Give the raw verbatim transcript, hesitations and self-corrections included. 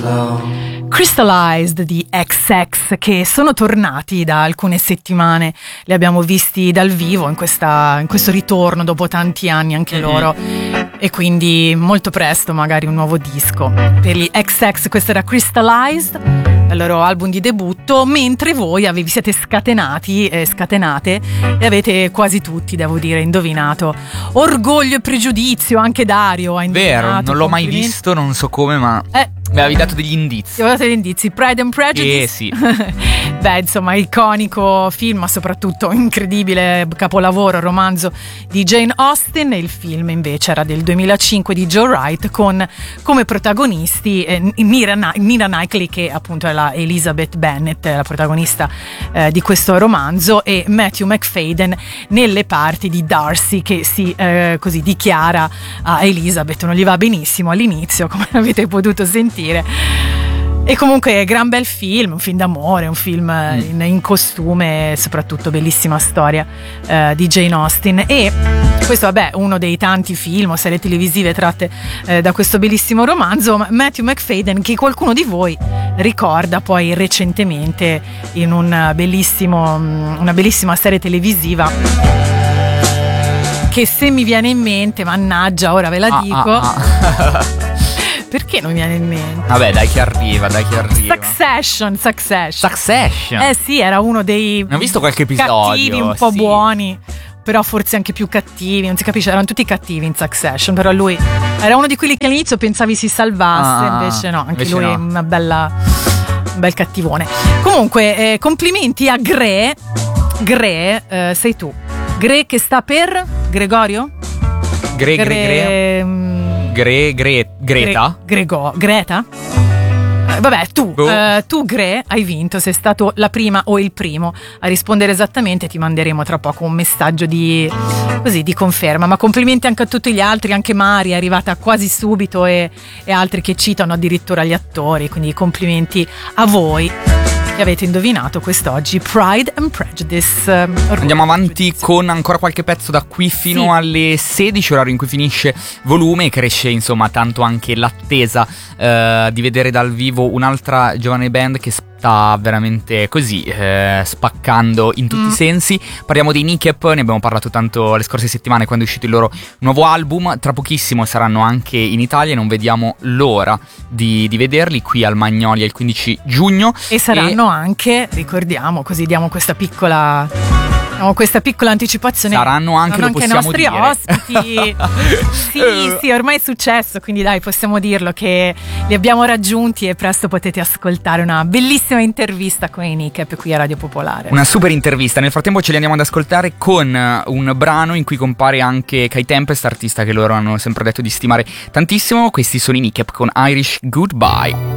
Crystallized di X X, che sono tornati da alcune settimane, li abbiamo visti dal vivo in, questa, in questo ritorno dopo tanti anni anche mm-hmm. loro, e quindi molto presto magari un nuovo disco per gli X X. Questo era Crystallized, il loro album di debutto, mentre voi avevi, siete scatenati e scatenate e avete quasi tutti, devo dire, indovinato Orgoglio e Pregiudizio. Anche Dario ha indovinato. Vero, non l'ho mai visto, non so come, ma eh, mi avevi dato degli indizi. Ti avevo dato degli indizi. Pride and Prejudice. Eh sì. Beh, insomma, iconico film, ma soprattutto incredibile capolavoro, romanzo di Jane Austen. Il film invece era del duemilacinque di Joe Wright, con come protagonisti eh, Nira, Nira Knightley, che appunto è la Elizabeth Bennet, la protagonista eh, di questo romanzo, e Matthew Macfadyen nelle parti di Darcy, che si eh, così dichiara a Elizabeth. Non gli va benissimo all'inizio, come avete potuto sentire. E comunque gran bel film, un film d'amore, un film mm. in, in costume, soprattutto bellissima storia eh, di Jane Austen. E questo, vabbè, uno dei tanti film o serie televisive tratte eh, da questo bellissimo romanzo. Matthew Macfadyen, che qualcuno di voi ricorda poi recentemente in un bellissimo, una bellissima serie televisiva che, se mi viene in mente, mannaggia, ora ve la dico. Ah, ah, ah. Perché non mi viene in mente? Vabbè, dai che arriva, dai che arriva. Succession, Succession. Succession? Eh sì, era uno dei Ho visto qualche episodio, cattivi, un po' sì. buoni, però forse anche più cattivi, non si capisce, erano tutti cattivi in Succession, però lui era uno di quelli che all'inizio pensavi si salvasse, ah, invece no, anche invece lui no. è una bella, un bel cattivone. Comunque, eh, complimenti a Gre. Gre, eh, sei tu. Gre che sta per Gregorio? Gre, Gre, Gre. Gre, Gre, Greta? Gre, Grego, Greta? Eh, vabbè, tu, oh. eh, tu Gre, hai vinto, sei stato la prima o il primo a rispondere esattamente. Ti manderemo tra poco un messaggio di, così, di conferma. Ma complimenti anche a tutti gli altri, anche Mari è arrivata quasi subito, e, e altri che citano addirittura gli attori, quindi complimenti a voi che avete indovinato quest'oggi Pride and Prejudice. Orgoglio. Andiamo avanti con ancora qualche pezzo da qui fino sì. alle sedici, orario in cui finisce Volume, e cresce insomma tanto anche l'attesa eh, di vedere dal vivo un'altra giovane band che sta veramente così eh, spaccando in tutti mm. i sensi. Parliamo dei Nikep, ne abbiamo parlato tanto le scorse settimane quando è uscito il loro nuovo album. Tra pochissimo saranno anche in Italia e non vediamo l'ora di, di vederli qui al Magnolia il quindici giugno. E saranno e... anche, ricordiamo, così diamo questa piccola... Diamo questa piccola anticipazione. Saranno anche, lo anche i possiamo nostri dire. ospiti. Sì, sì, ormai è successo, quindi dai, possiamo dirlo che li abbiamo raggiunti e presto potete ascoltare una bellissima intervista con i Nikep qui a Radio Popolare. Una super intervista. Nel frattempo ce li andiamo ad ascoltare con un brano in cui compare anche Kai Tempest, artista che loro hanno sempre detto di stimare tantissimo. Questi sono i Nikep con Irish Goodbye.